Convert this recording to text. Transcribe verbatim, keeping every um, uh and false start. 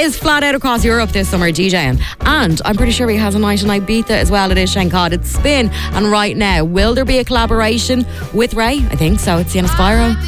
is flat out across Europe this summer DJing. And I'm pretty sure he has a night in Ibiza as well. It is Shane Codd. It's Spin. And right now, will there be a collaboration with Ray? I think so. It's Sienna Spyro.